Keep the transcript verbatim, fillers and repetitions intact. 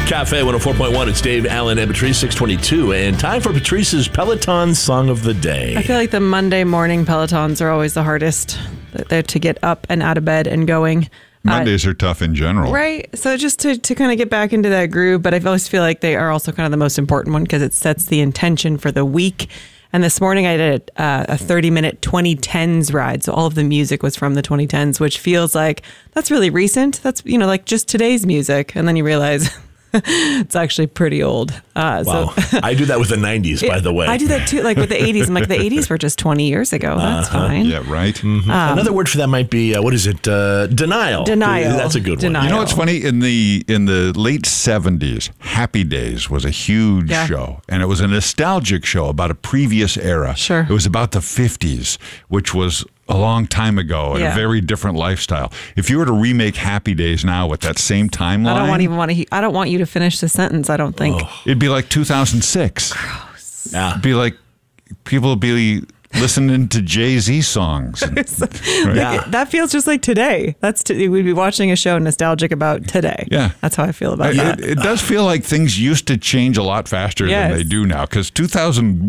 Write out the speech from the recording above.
Cafe one oh four point one. It's Dave, Allen, and Patrice, six twenty-two. And time for Patrice's Peloton Song of the Day. I feel like the Monday morning Pelotons are always the hardest. They're to get up and out of bed and going. Mondays uh, are tough in general. Right. So just to, to kind of get back into that groove, but I always feel like they are also kind of the most important one because it sets the intention for the week. And this morning I did a, a thirty-minute twenty tens ride. So all of the music was from the twenty tens, which feels like that's really recent. That's, you know, like just today's music. And then you realize it's actually pretty old. Uh, wow. So I do that with the nineties, by the way. I do that too, like with the eighties. I'm like, the eighties were just twenty years ago. That's uh-huh. fine. Yeah, right. Mm-hmm. Um, Another word for that might be, uh, what is it? Uh, denial. Denial. That's a good Denial. one. You know what's funny? In the in the late seventies, Happy Days was a huge Yeah. show. And it was a nostalgic show about a previous era. Sure. It was about the fifties, which was a long time ago and Yeah. a very different lifestyle. If you were to remake Happy Days now with that same timeline, I don't want even want to. I don't want you to finish the sentence. I don't think. Oh. it'd be like two thousand six. Gross. Yeah. It'd be like people would be listening to Jay-Z songs. And- right? Yeah. That feels just like today. That's t- we'd be watching a show nostalgic about today. Yeah. That's how I feel about It, that. it does feel like things used to change a lot faster Yes. than they do now because two thousand